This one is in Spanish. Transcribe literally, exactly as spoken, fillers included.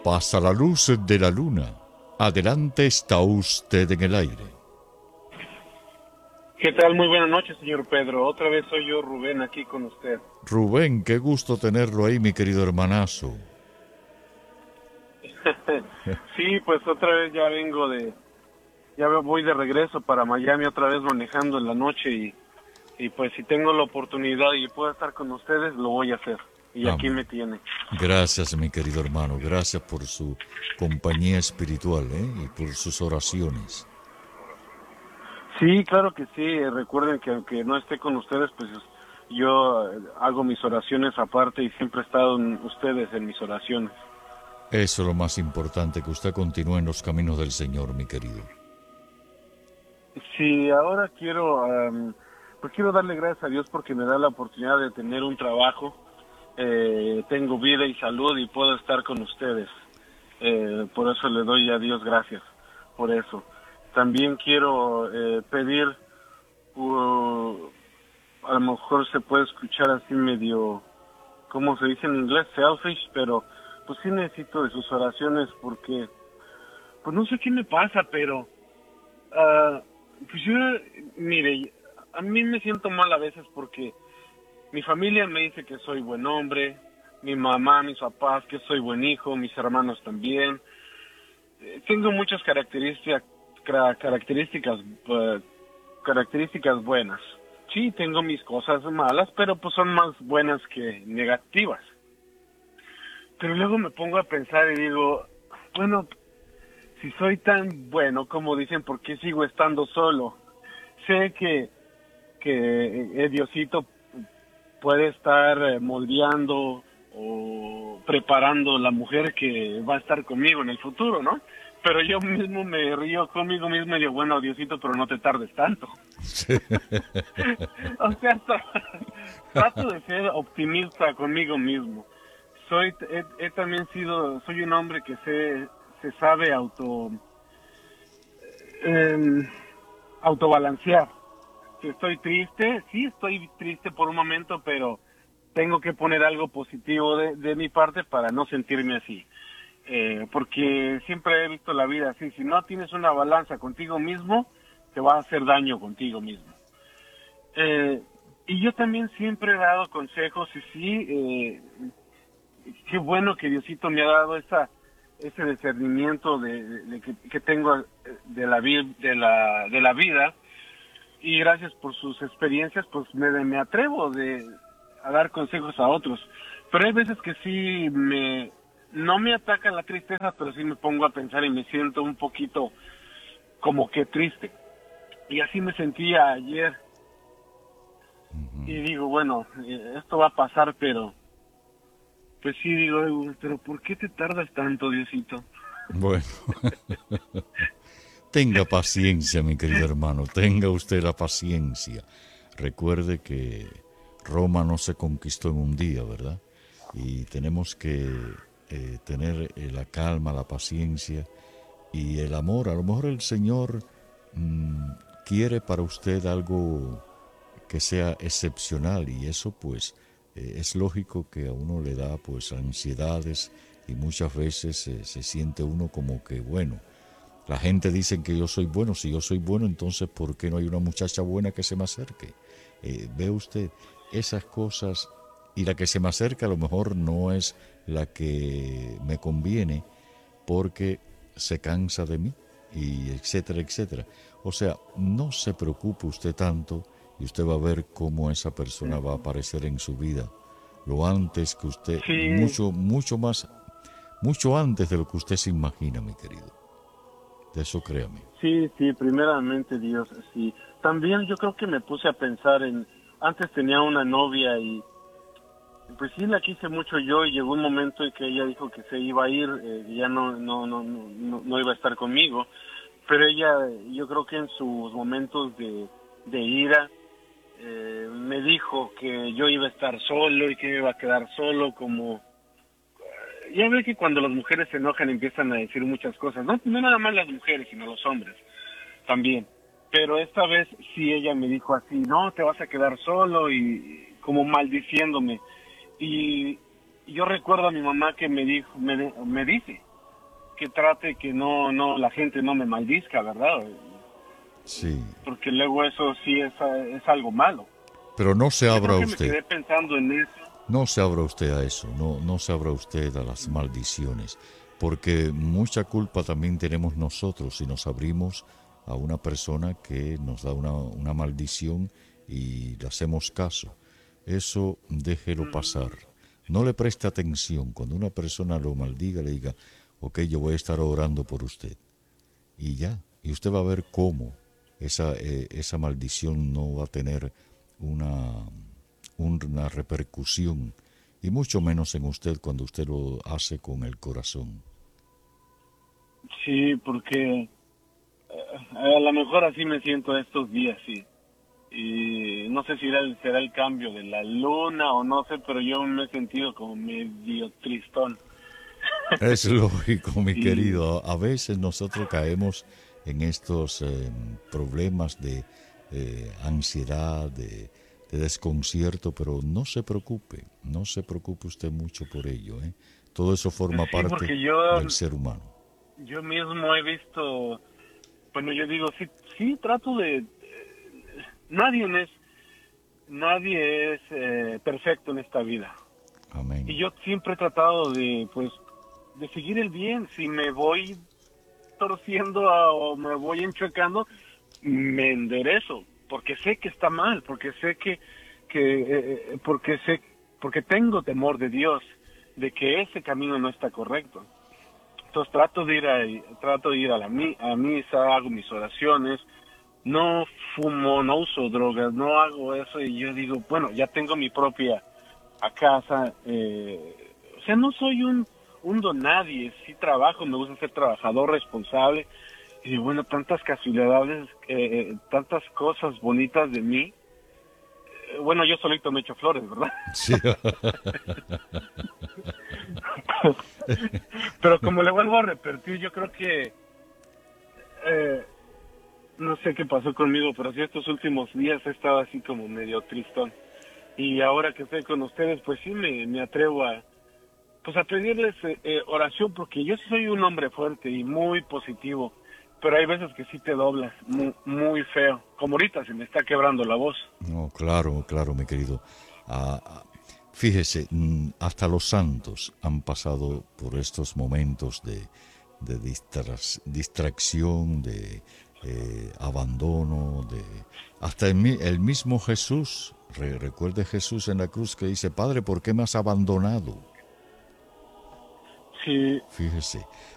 Pasa la luz de la luna. Adelante está usted en el aire. ¿Qué tal? Muy buenas noches, señor Pedro. Otra vez soy yo, Rubén, aquí con usted. Rubén, qué gusto tenerlo ahí, mi querido hermanazo. Sí, pues otra vez ya vengo de... Ya voy de regreso para Miami, otra vez manejando en la noche y, y pues si tengo la oportunidad y puedo estar con ustedes, lo voy a hacer. Y aquí Amén. me tiene. Gracias, mi querido hermano. Gracias por su compañía espiritual, ¿eh? Y por sus oraciones. Sí, claro que sí. Recuerden que aunque no esté con ustedes, pues yo eh, hago mis oraciones aparte y siempre he estado en ustedes en mis oraciones. Eso es lo más importante, que usted continúe en los caminos del Señor, mi querido. Sí, ahora quiero, um, pues quiero darle gracias a Dios porque me da la oportunidad de tener un trabajo. Eh, tengo vida y salud y puedo estar con ustedes. Eh, por eso le doy a Dios gracias, por eso. También quiero eh, pedir, uh, a lo mejor se puede escuchar así medio, ¿cómo se dice en inglés? Selfish, pero pues sí necesito de sus oraciones porque, pues no sé qué me pasa, pero, uh, pues yo, mire, a mí me siento mal a veces porque mi familia me dice que soy buen hombre, mi mamá, mis papás, que soy buen hijo, mis hermanos también. Eh, tengo muchas características, características, uh, características buenas. Sí, tengo mis cosas malas, pero pues son más buenas que negativas. Pero luego me pongo a pensar y digo, bueno, si soy tan bueno como dicen, ¿por qué sigo estando solo? Sé que, que eh, Diosito puede estar moldeando o preparando la mujer que va a estar conmigo en el futuro, ¿no? Pero yo mismo me río conmigo mismo y digo, bueno, Diosito, pero no te tardes tanto. Sí. O sea, trato de ser optimista conmigo mismo. Soy, he, he también sido, soy un hombre que se, se sabe auto, eh, autobalancear. Si estoy triste, sí estoy triste por un momento, pero tengo que poner algo positivo de, de mi parte para no sentirme así. Eh, porque siempre he visto la vida así, si no tienes una balanza contigo mismo, te va a hacer daño contigo mismo. Eh, y yo también siempre he dado consejos y sí, eh, qué bueno que Diosito me ha dado esa, ese discernimiento de, de, de que, que tengo de la, de, la, de la vida. Y gracias por sus experiencias, pues me, me atrevo de, a dar consejos a otros. Pero hay veces que sí me, no me ataca la tristeza, pero sí me pongo a pensar y me siento un poquito como que triste. Y así me sentía ayer. Uh-huh. Y digo, bueno, esto va a pasar, pero pues sí digo, pero ¿por qué te tardas tanto, Diosito? Bueno. Tenga paciencia, mi querido hermano, tenga usted la paciencia. Recuerde que Roma no se conquistó en un día, ¿verdad? Y tenemos que eh, tener eh, la calma, la paciencia y el amor. A lo mejor el Señor mmm, quiere para usted algo que sea excepcional y eso pues eh, es lógico que a uno le da pues ansiedades y muchas veces eh, se siente uno como que bueno, la gente dice que yo soy bueno, si yo soy bueno, entonces ¿por qué no hay una muchacha buena que se me acerque? Eh, ve usted esas cosas y la que se me acerca a lo mejor no es la que me conviene porque se cansa de mí y etcétera, etcétera. O sea, no se preocupe usted tanto y usted va a ver cómo esa persona va a aparecer en su vida lo antes que usted, sí. mucho, mucho más, mucho antes de lo que usted se imagina, mi querido. De eso créame. Sí, sí, primeramente Dios, sí. También yo creo que me puse a pensar en, antes tenía una novia y pues sí la quise mucho yo y llegó un momento en que ella dijo que se iba a ir, eh, ya no, no, no, no, no iba a estar conmigo, pero ella, yo creo que en sus momentos de, de ira, eh, me dijo que yo iba a estar solo y que me iba a quedar solo como... Ya ves que cuando las mujeres se enojan empiezan a decir muchas cosas, no, no nada más las mujeres, sino los hombres también. Pero esta vez sí ella me dijo así, no, te vas a quedar solo y como maldiciéndome. Y yo recuerdo a mi mamá que me dijo, me, me dice, que trate que no, no, la gente no me maldizca, ¿verdad? Sí. Porque luego eso sí es, es algo malo. Pero no se Yo abra creo que usted. me quedé pensando en eso. No se abra usted a eso, no, no se abra usted a las maldiciones, porque mucha culpa también tenemos nosotros si nos abrimos a una persona que nos da una, una maldición y le hacemos caso. Eso déjelo pasar. No le preste atención. Cuando una persona lo maldiga, le diga, ok, yo voy a estar orando por usted. Y ya, y usted va a ver cómo esa, eh, esa maldición no va a tener una, una repercusión, y mucho menos en usted cuando usted lo hace con el corazón. Sí, porque a lo mejor así me siento estos días, sí. Y no sé si será el, será el cambio de la luna o no sé, pero yo me he sentido como medio tristón. Es lógico, mi Y querido. A veces nosotros caemos en estos eh, problemas de eh, ansiedad, de, de desconcierto, pero no se preocupe, no se preocupe usted mucho por ello, ¿eh? Todo eso forma sí, parte porque yo, del ser humano. yo mismo he visto, bueno, yo digo, sí, sí trato de, nadie es, nadie es eh, perfecto en esta vida. Amén. Y yo siempre he tratado de, pues, de seguir el bien. Si me voy torciendo a- o me voy enchuecando, me enderezo, porque sé que está mal, porque sé que, que eh, porque sé, porque tengo temor de Dios, de que ese camino no está correcto. Entonces trato de ir a, trato de ir a la mi- a misa, hago mis oraciones, no fumo, no uso drogas, no hago eso, y yo digo, bueno, ya tengo mi propia a casa, eh, o sea, no soy un, un don nadie, sí trabajo, me gusta ser trabajador responsable, y bueno, tantas casualidades, eh, tantas cosas bonitas de mí, eh, bueno, yo solito me echo flores, ¿verdad? Sí. Pero como le vuelvo a repetir, yo creo que, eh, no sé qué pasó conmigo, pero sí estos últimos días he estado así como medio tristón. Y ahora que estoy con ustedes, pues sí me, me atrevo a, pues a pedirles eh, eh, oración, porque yo sí soy un hombre fuerte y muy positivo, pero hay veces que sí te doblas, muy, muy feo. Como ahorita se me está quebrando la voz. No, claro, claro, mi querido. Ah, ah, fíjese, mm, hasta los santos han pasado por estos momentos de, de distra- distracción, de eh, abandono, de hasta el, mi- el mismo Jesús. Re- recuerde Jesús en la cruz que dice, Padre, ¿por qué me has abandonado? Sí, Fíjese,